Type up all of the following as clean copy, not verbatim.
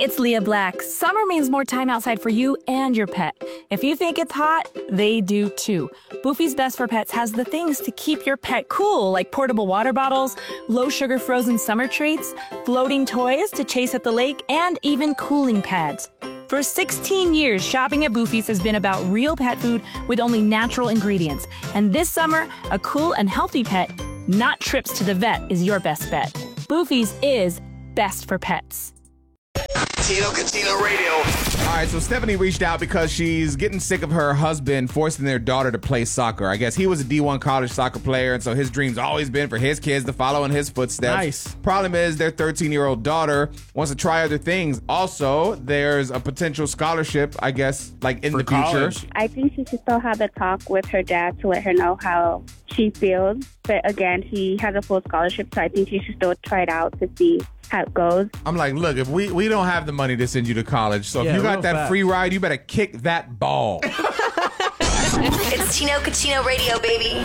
it's Leah Black. Summer means more time outside for you and your pet. If you think it's hot, they do too. Boofy's Best for Pets has the things to keep your pet cool, like portable water bottles, low-sugar frozen summer treats, floating toys to chase at the lake, and even cooling pads. For 16 years, shopping at Boofy's has been about real pet food with only natural ingredients. And this summer, a cool and healthy pet, not trips to the vet, is your best bet. Boofy's is best for pets. Tino Catino Radio. All right, so Stephanie reached out because she's getting sick of her husband forcing their daughter to play soccer. I guess he was a D1 college soccer player, and so his dream's always been for his kids to follow in his footsteps. Nice. Problem is, their 13-year-old daughter wants to try other things. Also, there's a potential scholarship, I guess, like in the college. future. I think she should still have the talk with her dad to let her know how she feels. But again, he has a full scholarship, so I think she should still try it out to see how it goes. I'm like, look, if we don't have the money to send you to college, so if you got that free ride, you better kick that ball. It's Tino Catino Radio, baby.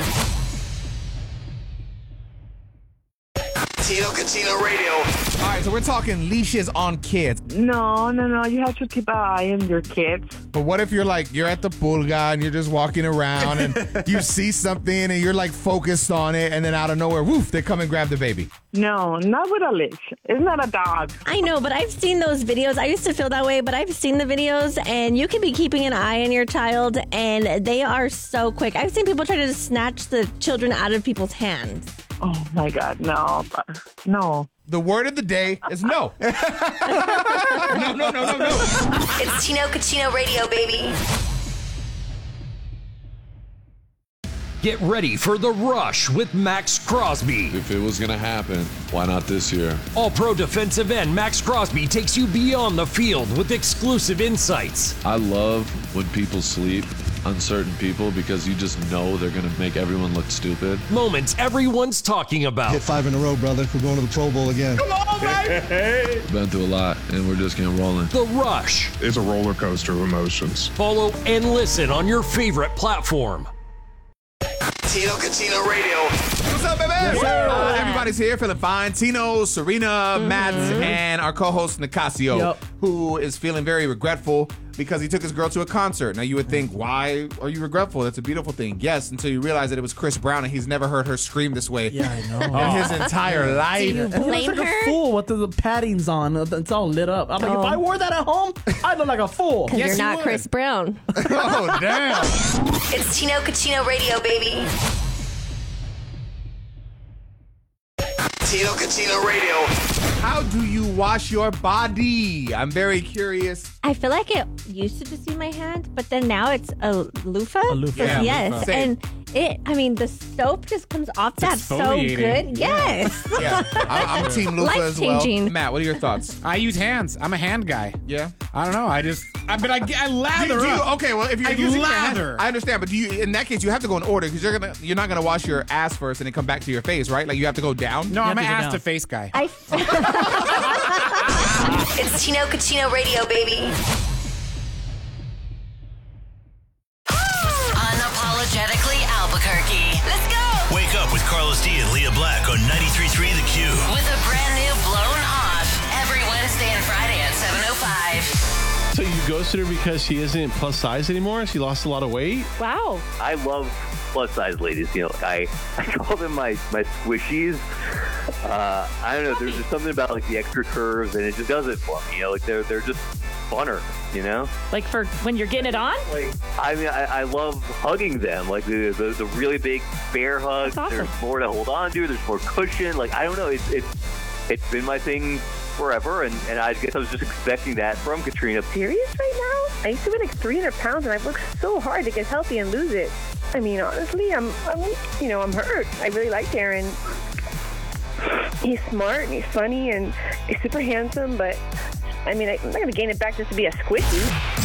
Tino Catino Radio. All right, so we're talking leashes on kids. No. You have to keep an eye on your kids. But what if you're at the pulga and you're just walking around and you see something and you're like focused on it, and then out of nowhere, woof, they come and grab the baby. No, not with a leash. It's not a dog. I know, but I've seen those videos. I used to feel that way, but I've seen the videos, and you can be keeping an eye on your child, and they are so quick. I've seen people try to snatch the children out of people's hands. Oh, my God, no. The word of the day is no. No. It's Tino Catino Radio, baby. Get ready for The Rush with Max Crosby. If it was going to happen, why not this year? All-pro defensive end Max Crosby takes you beyond the field with exclusive insights. I love when people sleep on certain people because you just know they're going to make everyone look stupid. Moments everyone's talking about. Hit 5 in a row, brother. We're going to the Pro Bowl again. Come on, baby! Been through a lot, and we're just getting rolling. The Rush. It's a roller coaster of emotions. Follow and listen on your favorite platform. Tino Catino Radio. What's up, baby? Yes, sir. Everybody's here feeling fine. Tino, Serena, Matt, and our co-host Nicasio, who is feeling very regretful because he took his girl to a concert. Now, you would think, why are you regretful? That's a beautiful thing. Yes, until you realize that it was Chris Brown, and he's never heard her scream this way Yeah, I know. in his entire life. Do you And he blame looks like her? a fool with the paddings on. It's all lit up. I'm like, if I wore that at home, I'd look like a fool. Because you're not Chris Brown. Oh, damn. It's Tino Catino Radio, baby. Tino Catino Radio. How do you wash your body? I'm very curious. I feel like it used to just be my hand, but then now it's a loofah. A loofah. Yeah, Yes. loofah. And the soap just comes off that so exfoliating. good. Yes. Yeah, I'm Team Lufa as well. Life-changing. Matt, what are your thoughts? I use hands. I'm a hand guy. Yeah. I don't know. I lather up. Okay, well, if you're I using your lather. hand, I understand, but in that case, you have to go in order because you're not gonna wash your ass first and then come back to your face, right? Like you have to go down. No, I'm an to go ass down. to face guy. It's Tino Catino Radio, baby. Unapologetically Albuquerque. Let's go! Wake up with Carlos D and Leah Black on 93.3 The Q. With a brand new Blown Off every Wednesday and Friday at 7:05. So you ghosted her because she isn't plus size anymore? She lost a lot of weight? Wow. I love plus size ladies. You know, I call them my squishies. I don't know. There's just something about like the extra curves, and it just does it for me. You know, like they're just funner. You know, Like for when you're getting it on? like I mean, I love hugging them. Like the really big bear hugs. That's awesome. There's more to hold on to. There's more cushion. Like I don't know. It's been my thing forever, and I guess I was just expecting that from Katrina. Serious right now? I used to be like 300 pounds, and I've worked so hard to get healthy and lose it. I mean, honestly, I'm hurt. I really like Darren. He's smart and he's funny and he's super handsome, but I mean, I'm not going to gain it back just to be a squishy.